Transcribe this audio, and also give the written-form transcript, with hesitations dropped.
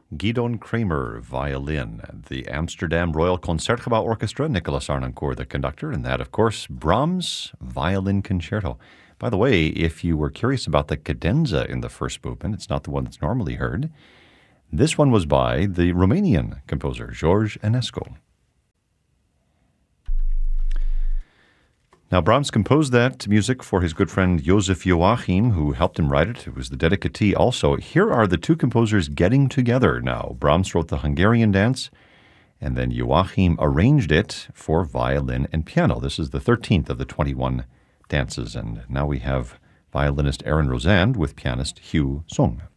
Gidon Kramer, violin. The Amsterdam Royal Concertgebouw Orchestra, Nicolas Arnoncourt, the conductor, and that, of course, Brahms' Violin Concerto. By the way, if you were curious about the cadenza in the first movement, it's not the one that's normally heard. This one was by the Romanian composer, George Enescu. Now, Brahms composed that music for his good friend Joseph Joachim, who helped him write it. It was the dedicatee also. Here are the two composers getting together now. Brahms wrote the Hungarian dance, and then Joachim arranged it for violin and piano. This is the 13th of the 21 dances, and now we have violinist Aaron Rosand with pianist Hugh Sung.